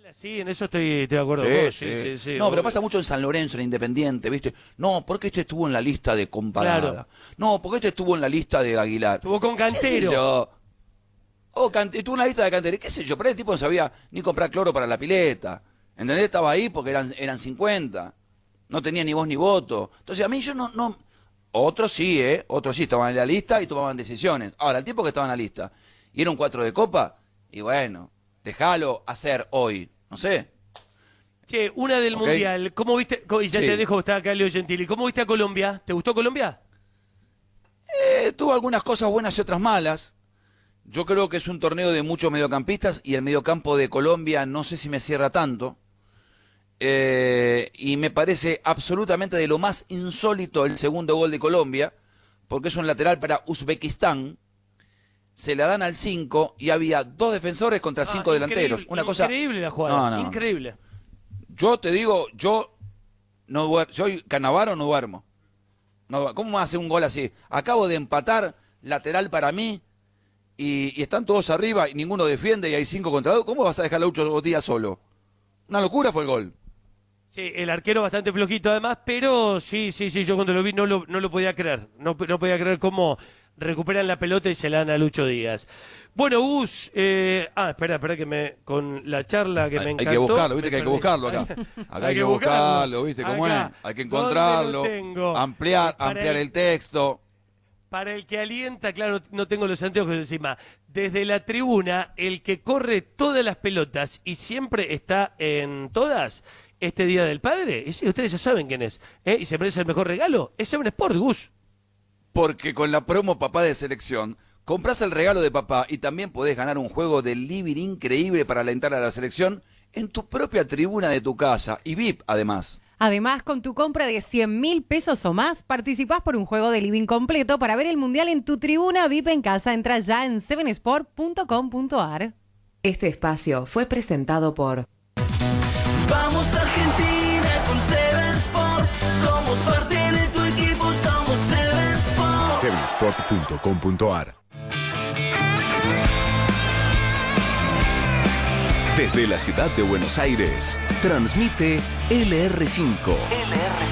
Sí, en eso estoy de acuerdo con vos. Sí. No, pero pasa mucho en San Lorenzo, en Independiente, ¿viste? No, porque este estuvo en la lista de Comparada. Claro. No, porque este estuvo en la lista de Aguilar. Estuvo con Cantero. ¿Qué sé yo? Estuvo en la lista de Cantero. ¿Qué sé yo? Pero el tipo no sabía ni comprar cloro para la pileta. ¿Entendés? Estaba ahí porque eran 50. No tenía ni voz ni voto. Entonces a mí yo no... Otros sí, Otros sí estaban en la lista y tomaban decisiones. Ahora, el tipo que estaba en la lista y era un 4 de copa, y bueno, déjalo hacer hoy. No sé. Che, una del Mundial. ¿Cómo viste? Y ya te dejo, está acá Leo Gentili. ¿Cómo viste a Colombia? ¿Te gustó Colombia? Tuvo algunas cosas buenas y otras malas. Yo creo que es un torneo de muchos mediocampistas y el mediocampo de Colombia no sé si me cierra tanto. Y me parece absolutamente de lo más insólito el segundo gol de Colombia, porque es un lateral para Uzbekistán. Se la dan al 5 y había 2 defensores contra 5 delanteros. Una cosa increíble la jugada, increíble. Yo te digo, yo no duermo, soy Cannavaro, no duermo. ¿Cómo me hace un gol así? Acabo de empatar, lateral para mí, y están todos arriba y ninguno defiende y hay 5 contra 2. ¿Cómo vas a dejar a Lucho Díaz solo? Una locura fue el gol. Sí, el arquero bastante flojito además, pero sí, yo cuando lo vi no lo podía creer. No podía creer cómo recuperan la pelota y se la dan a Lucho Díaz. Bueno, Gus, espera que con la charla que me encantó. Hay que buscarlo, viste que hay que buscarlo acá. Acá hay que buscarlo, viste cómo es. Hay que encontrarlo, ampliar el texto. Para el que alienta, claro, no tengo los anteojos encima. Desde la tribuna, el que corre todas las pelotas y siempre está en todas, este Día del Padre, ese ustedes ya saben quién es, y se merece el mejor regalo, es Seven Sport, Gus. Porque con la promo Papá de Selección, compras el regalo de papá y también podés ganar un juego de living increíble para alentar a la selección en tu propia tribuna de tu casa, y VIP además. Además, con tu compra de 100.000 pesos o más, participás por un juego de living completo para ver el Mundial en tu tribuna VIP en casa. Entra ya en sevensport.com.ar. Este espacio fue presentado por... Vamos Argentina con Seven Sport. Somos parte de tu equipo, somos Seven Sport. Sevensport.com.ar. Desde la ciudad de Buenos Aires, transmite LR5.